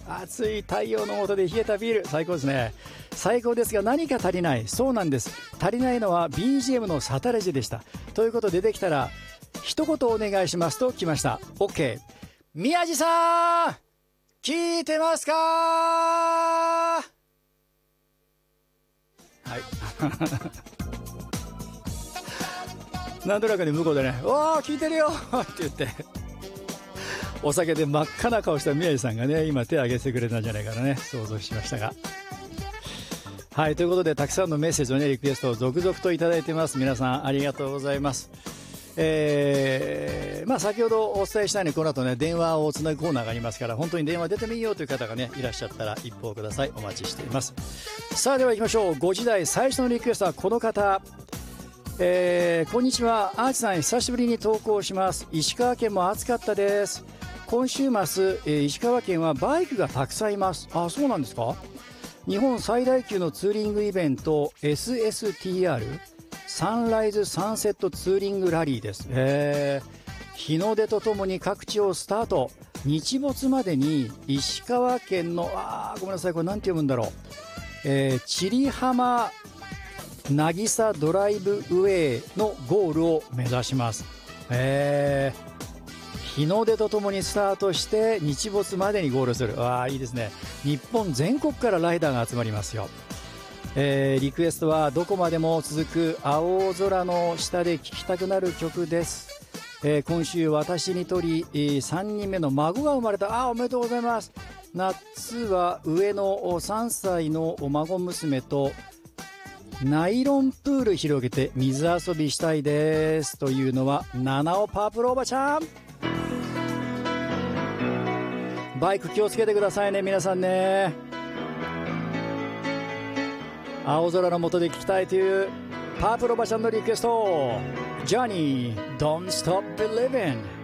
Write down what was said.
暑い太陽の下で冷えたビール、最高ですね。最高ですが何か足りない。そうなんです。足りないのは BGM のサタレジでした。ということで出てきたら一言お願いしますと来ました。 OK。 宮地さん聞いてますか？はいなんとなくね向こうでね、わー聞いてるよって言ってお酒で真っ赤な顔した宮地さんがね今手を挙げてくれたんじゃないかなね、想像しましたが。はい、ということでたくさんのメッセージをねリクエストを続々といただいてます。皆さんありがとうございます。先ほどお伝えしたようにこの後ね電話をつなぐコーナーがありますから、本当に電話出てもいいよという方がねいらっしゃったら一報ください。お待ちしています。さあでは行きましょう。5時台最初のリクエストはこの方。こんにちは、アーチさん久しぶりに投稿します。石川県も暑かったです。今週末、石川県はバイクがたくさんいます。あ、そうなんですか。日本最大級のツーリングイベント SSTR サンライズサンセットツーリングラリーです。日の出とともに各地をスタート。日没までに石川県のごめんなさいこれなんて読むんだろう、千里浜渚ドライブウェイのゴールを目指します。日の出とともにスタートして日没までにゴールする。いいですね。日本全国からライダーが集まりますよ。リクエストはどこまでも続く青空の下で聴きたくなる曲です。今週私にとり、3人目の孫が生まれた。おめでとうございます。夏は上の3歳の孫娘とナイロンプール広げて水遊びしたいですというのは七尾パープルおばちゃん。バイク気をつけてくださいね皆さんね。青空の下で聴きたいというパープルおばちゃんのリクエスト、ジャニー Don't Stop Believing。